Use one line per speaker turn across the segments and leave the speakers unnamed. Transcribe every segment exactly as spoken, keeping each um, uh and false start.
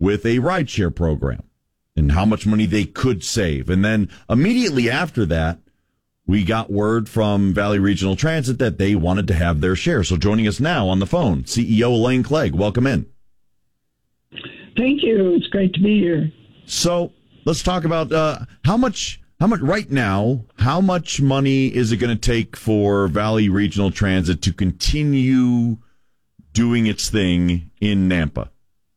with a rideshare program and how much money they could save. And then immediately after that, we got word from Valley Regional Transit that they wanted to have their share. So joining us now on the phone, C E O Elaine Clegg. Welcome in.
Thank you. It's great to be here.
So let's talk about uh, how much, how much right now, how much money is it going to take for Valley Regional Transit to continue doing its thing in Nampa?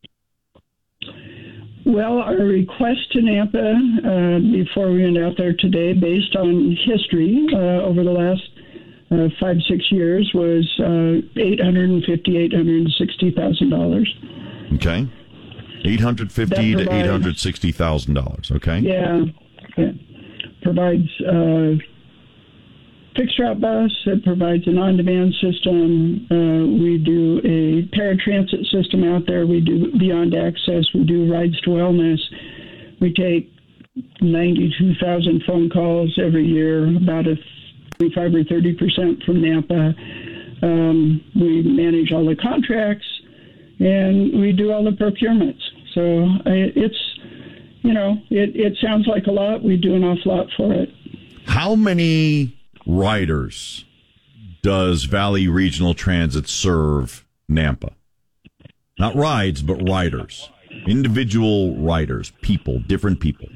Well, our request to Nampa uh, before we went out there today, based on history uh, over the last uh, five, six years, was uh, eight hundred fifty thousand dollars, eight hundred sixty thousand dollars.
Okay. eight hundred fifty thousand to eight hundred sixty thousand dollars, okay?
Yeah. yeah. Provides uh, fixed route bus. It provides an on-demand system. Uh, we do a paratransit system out there. We do Beyond Access. We do Rides to Wellness. We take ninety-two thousand phone calls every year, about a twenty-five or thirty percent from Nampa. Um, we manage all the contracts, and we do all the procurements. So I, it's, you know, it, it sounds like a lot. We do an awful lot for it.
How many riders does Valley Regional Transit serve Nampa? Not rides, but riders. Individual riders, people, different people.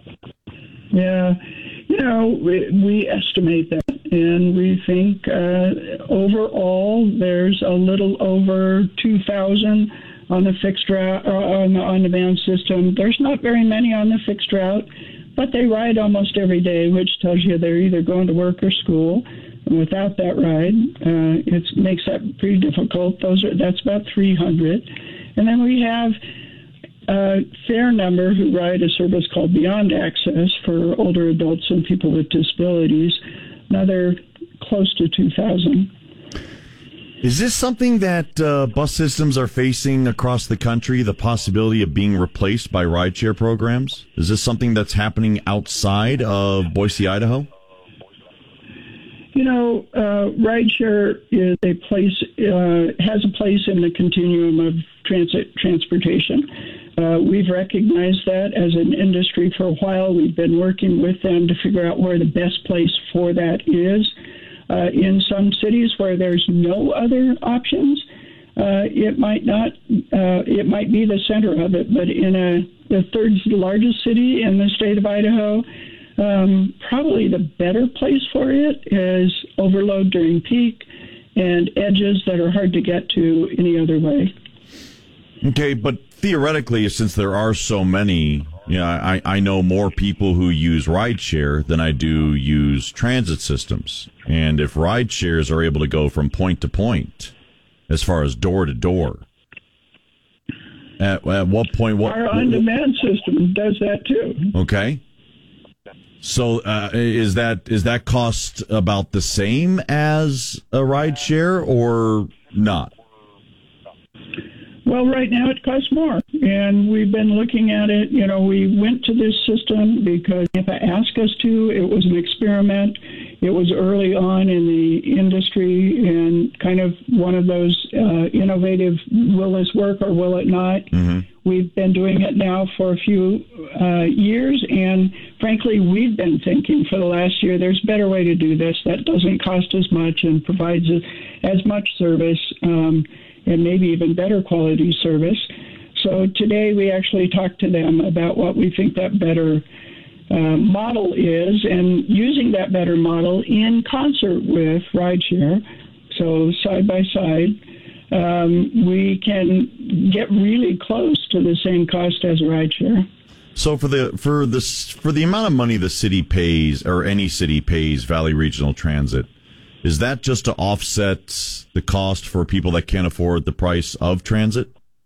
Yeah, you know, we, we estimate that, and we think uh, overall there's a little over two thousand on the fixed route, or on the on-demand system. There's not very many on the fixed route, but they ride almost every day, which tells you they're either going to work or school. And without that ride, uh, it makes that pretty difficult. Those are that's about three hundred. And then we have a fair number who ride a service called Beyond Access for older adults and people with disabilities. Another close to two thousand.
Is this something that uh, bus systems are facing across the country, the possibility of being replaced by rideshare programs? Is this something that's happening outside of Boise, Idaho?
You know, uh, rideshare is a place, uh, has a place in the continuum of transit transportation. Uh, we've recognized that as an industry for a while. We've been working with them to figure out where the best place for that is. Uh, in some cities where there's no other options, uh, it might not. Uh, it might be the center of it. But in a the third largest city in the state of Idaho, um, probably the better place for it is overload during peak and edges that are hard to get to any other way.
Okay, but theoretically, since there are so many, yeah, I, I know more people who use rideshare than I do use transit systems. And if rideshares are able to go from point to point, as far as door to door, at, at what point? What,
Our on-demand system does that too.
Okay. So uh, is that is that cost about the same as a rideshare or not?
Well, right now it costs more, and we've been looking at it. You know, we went to this system because Nampa asked us to. It was an experiment. It was early on in the industry and kind of one of those uh, innovative, will this work or will it not? Mm-hmm. We've been doing it now for a few uh, years, and frankly, we've been thinking for the last year, there's a better way to do this that doesn't cost as much and provides as much service. Um, and maybe even better quality service. So today we actually talked to them about what we think that better uh, model is, and using that better model in concert with rideshare, so side by side, um, we can get really close to the same cost as a rideshare.
So for the for this for the amount of money the city pays, or any city pays Valley Regional Transit, is that just to offset the cost for people that can't afford the price of transit?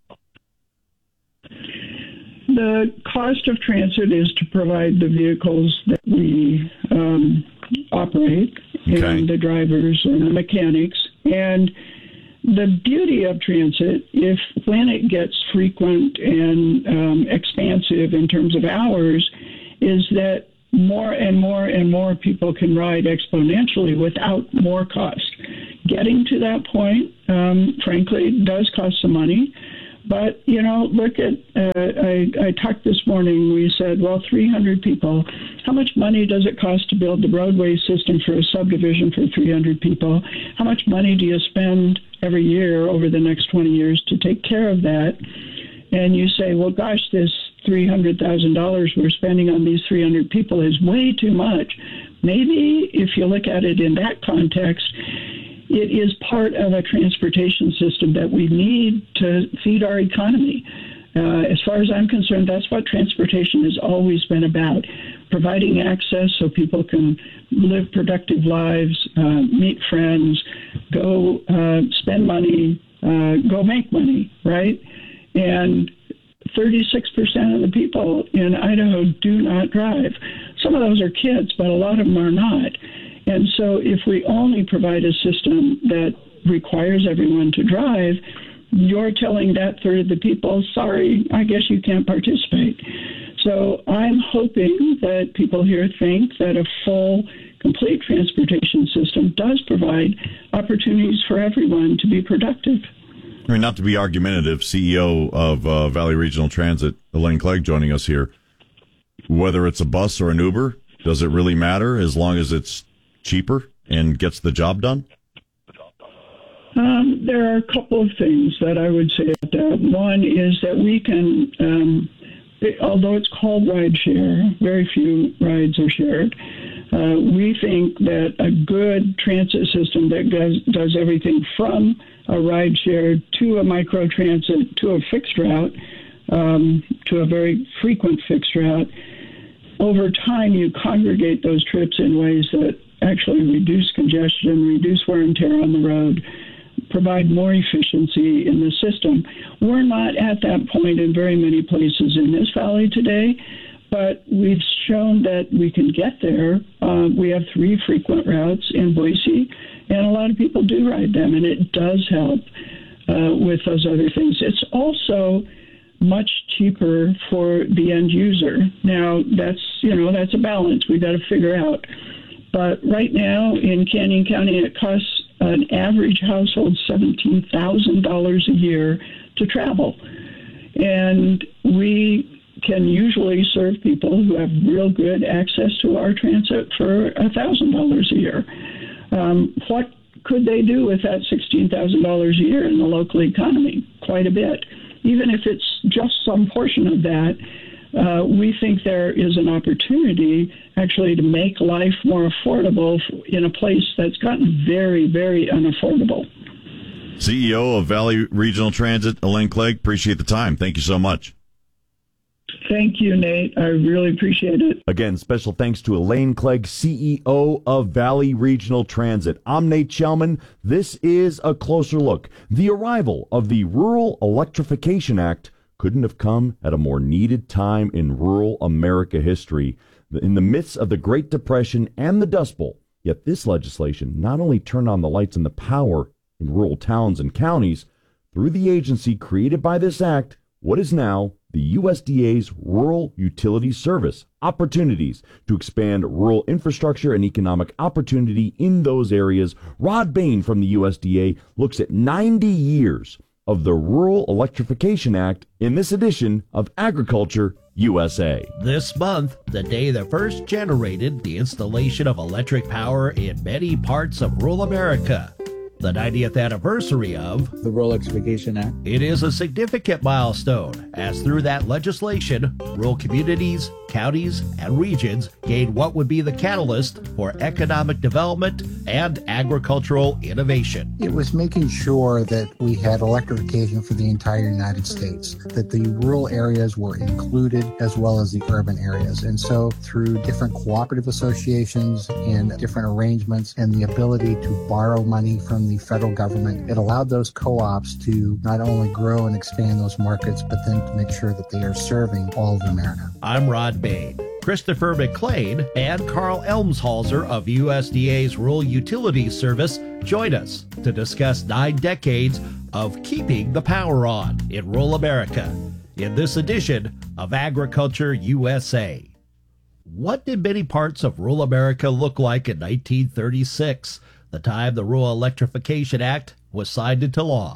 The cost of transit is to provide the vehicles that we um, operate, okay, and the drivers and the mechanics. And the beauty of transit, if when it gets frequent and um, expansive in terms of hours, is that more and more and more people can ride exponentially without more cost. Getting to that point, um, frankly, does cost some money, But, you know, look at, uh, I, I talked this morning, we said, well, three hundred people, how much money does it cost to build the roadway system for a subdivision for three hundred people? How much money do you spend every year over the next twenty years to take care of that? And you say, well, gosh, this three hundred thousand dollars we're spending on these three hundred people is way too much. Maybe if you look at it in that context, it is part of a transportation system that we need to feed our economy. Uh, as far as I'm concerned, that's what transportation has always been about, providing access so people can live productive lives, uh, meet friends, go uh, spend money, uh, go make money, right? And thirty-six percent of the people in Idaho do not drive. Some of those are kids, but a lot of them are not. And so if we only provide a system that requires everyone to drive, you're telling that third of the people, sorry, I guess you can't participate. So I'm hoping that people here think that a full, complete transportation system does provide opportunities for everyone to be productive.
I mean, not to be argumentative, C E O of uh, Valley Regional Transit, Elaine Clegg, joining us here. Whether it's a bus or an Uber, does it really matter as long as it's cheaper and gets the job done?
Um, there are a couple of things that I would say about that. One is that we can, um, it, although it's called ride share, very few rides are shared. Uh, we think that a good transit system that does, does everything from a ride share to a micro transit to a fixed route, um, to a very frequent fixed route, over time you congregate those trips in ways that actually reduce congestion, reduce wear and tear on the road, provide more efficiency in the system. We're not at that point in very many places in this valley today, but we've shown that we can get there. Uh, we have three frequent routes in Boise, and a lot of people do ride them, and it does help uh, with those other things. It's also much cheaper for the end user. Now, that's, you know, that's a balance we've got to figure out. But right now in Canyon County, it costs an average household seventeen thousand dollars a year to travel. And we can usually serve people who have real good access to our transit for one thousand dollars a year. Um, what could they do with that sixteen thousand dollars a year in the local economy? Quite a bit. Even if it's just some portion of that, uh, we think there is an opportunity actually to make life more affordable in a place that's gotten very, very unaffordable.
C E O of Valley Regional Transit, Elaine Clegg, appreciate the time. Thank you so much.
Thank you, Nate. I really appreciate it.
Again, special thanks to Elaine Clegg, C E O of Valley Regional Transit. I'm Nate Shellman. This is A Closer Look. The arrival of the Rural Electrification Act couldn't have come at a more needed time in rural America history. In the midst of the Great Depression and the Dust Bowl, yet this legislation not only turned on the lights and the power in rural towns and counties, through the agency created by this act, what is now the U S D A's Rural Utilities Service, opportunities to expand rural infrastructure and economic opportunity in those areas. Rod Bain from the U S D A looks at ninety years of the Rural Electrification Act in this edition of Agriculture U S A.
This month, the day that first generated the installation of electric power in many parts of rural America. The ninetieth anniversary of
the Rural Electrification Act.
It is a significant milestone, as through that legislation, rural communities, counties, and regions gained what would be the catalyst for economic development and agricultural innovation.
It was making sure that we had electrification for the entire United States, that the rural areas were included as well as the urban areas. And so through different cooperative associations and different arrangements and the ability to borrow money from the federal government, it allowed those co-ops to not only grow and expand those markets, but then to make sure that they are serving all of America.
I'm Rod Bain. Christopher McLean and Carl Elmshalzer of U S D A's Rural Utilities Service join us to discuss nine decades of keeping the power on in rural America in this edition of Agriculture U S A. What did many parts of rural America look like in nineteen thirty-six, the time the Rural Electrification Act was signed into law?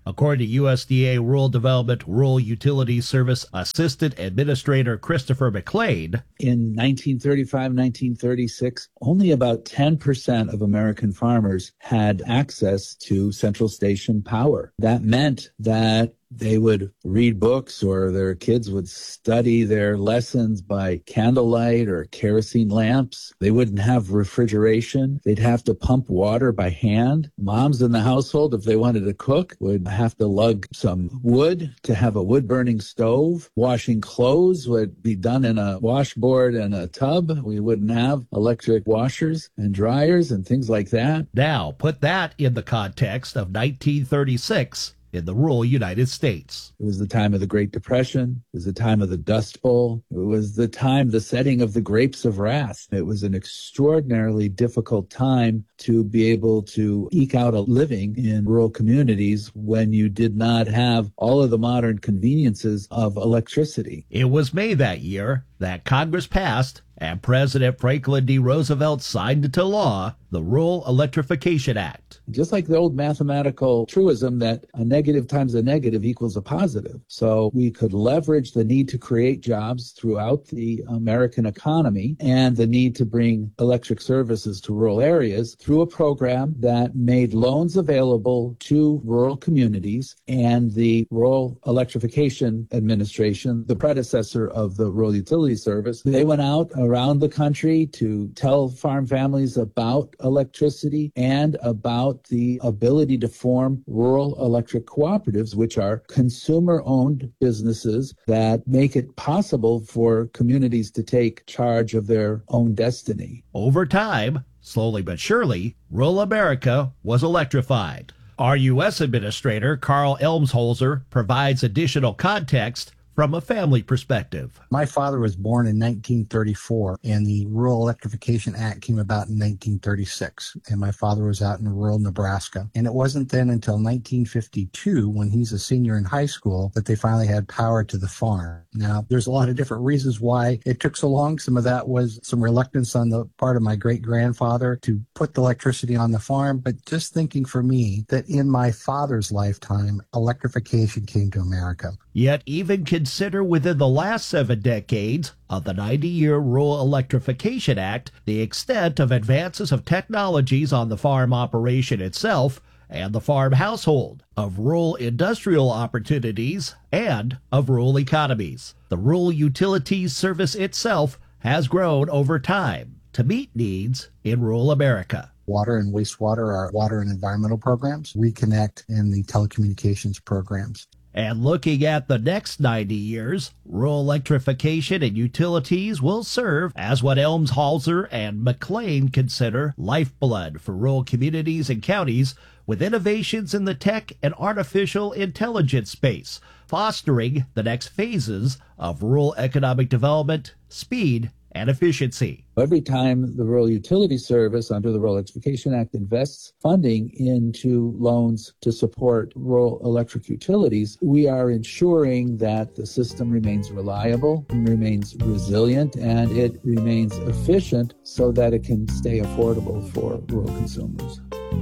According to U S D A Rural Development Rural Utilities Service Assistant Administrator Christopher McLean,
in nineteen thirty-five, nineteen thirty-six, only about ten percent of American farmers had access to central station power. That meant that they would read books, or their kids would study their lessons by candlelight or kerosene lamps. They wouldn't have refrigeration. They'd have to pump water by hand. Moms in the household, if they wanted to cook, would have to lug some wood to have a wood-burning stove. Washing clothes would be done in a washboard and a tub. We wouldn't have electric washers and dryers and things like that.
Now, put that in the context of nineteen thirty-six in the rural United States.
It was the time of the Great Depression. It was the time of the Dust Bowl. It was the time, the setting of the Grapes of Wrath. It was an extraordinarily difficult time to be able to eke out a living in rural communities when you did not have all of the modern conveniences of electricity.
It was May that year that Congress passed and President Franklin D. Roosevelt signed into law the Rural Electrification Act.
Just like the old mathematical truism that a negative times a negative equals a positive. So we could leverage the need to create jobs throughout the American economy and the need to bring electric services to rural areas through a program that made loans available to rural communities. And the Rural Electrification Administration, the predecessor of the Rural Utilities Service, they went out around the country to tell farm families about electricity and about the ability to form rural electric cooperatives, which are consumer-owned businesses that make it possible for communities to take charge of their own destiny.
Over time, slowly but surely, rural America was electrified. Our U S Administrator, Carl Elmsholzer, provides additional context from a family perspective.
My father was born in nineteen thirty-four, and the Rural Electrification Act came about in nineteen thirty-six, and my father was out in rural Nebraska. And it wasn't then until nineteen fifty-two, when he's a senior in high school, that they finally had power to the farm. Now, there's a lot of different reasons why it took so long. Some of that was some reluctance on the part of my great-grandfather to put the electricity on the farm, but just thinking for me that in my father's lifetime, electrification came to America.
Yet even consider within the last seven decades of the ninety-year Rural Electrification Act the extent of advances of technologies on the farm operation itself and the farm household, of rural industrial opportunities, and of rural economies. The Rural Utilities Service itself has grown over time to meet needs in rural America.
Water and wastewater are water and environmental programs, Reconnect, and the telecommunications programs.
And looking at the next ninety years, rural electrification and utilities will serve as what Elmsholzer and McLean consider lifeblood for rural communities and counties, with innovations in the tech and artificial intelligence space, fostering the next phases of rural economic development, speed, and efficiency.
Every time the Rural Utilities Service under the Rural Electrification Act invests funding into loans to support rural electric utilities, we are ensuring that the system remains reliable, remains resilient, and it remains efficient so that it can stay affordable for rural consumers.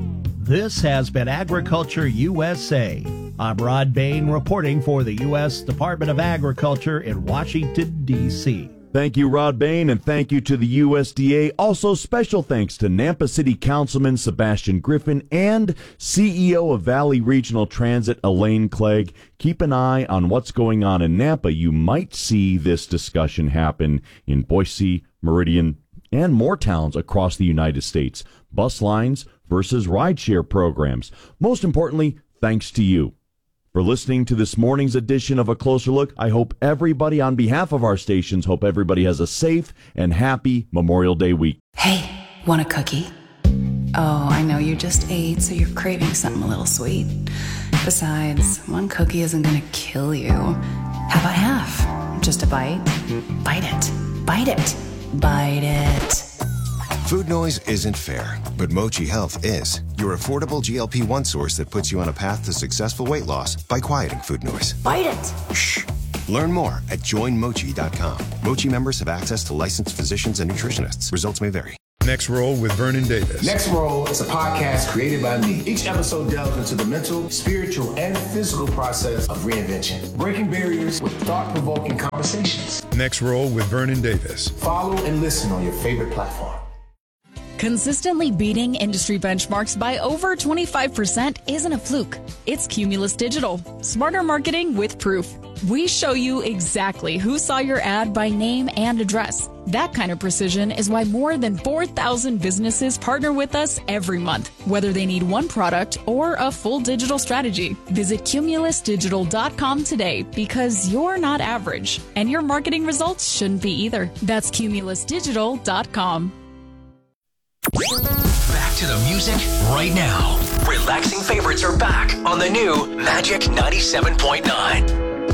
This has been Agriculture U S A. I'm Rod Bain reporting for the U S Department of Agriculture in Washington, D C
Thank you, Rod Bain, and thank you to the U S D A. Also, special thanks to Nampa City Councilman Sebastian Griffin and C E O of Valley Regional Transit, Elaine Clegg. Keep an eye on what's going on in Nampa. You might see this discussion happen in Boise, Meridian, and more towns across the United States. Bus lines versus rideshare programs. Most importantly, thanks to you for listening to this morning's edition of A Closer Look. I hope everybody, on behalf of our stations, hope everybody has a safe and happy Memorial Day week.
Hey, want a cookie? Oh, I know you just ate, so you're craving something a little sweet. Besides, one cookie isn't gonna kill you. How about half? Just a bite? Bite it. Bite it. Bite it.
Food noise isn't fair, but Mochi Health is. Your affordable G L P one source that puts you on a path to successful weight loss by quieting food noise.
Bite it!
Shh! Learn more at join mochi dot com. Mochi members have access to licensed physicians and nutritionists. Results may vary.
Next Roll with Vernon Davis.
Next Roll is a podcast created by me. Each episode delves into the mental, spiritual, and physical process of reinvention, breaking barriers with thought-provoking conversations.
Next Roll with Vernon Davis.
Follow and listen on your favorite platform.
Consistently beating industry benchmarks by over twenty-five percent isn't a fluke. It's Cumulus Digital. Smarter marketing with proof. We show you exactly who saw your ad by name and address. That kind of precision is why more than four thousand businesses partner with us every month, whether they need one product or a full digital strategy. Visit cumulus digital dot com today because you're not average, and your marketing results shouldn't be either. That's cumulus digital dot com.
Back to the music right now. Relaxing favorites are back on the new Magic ninety-seven point nine.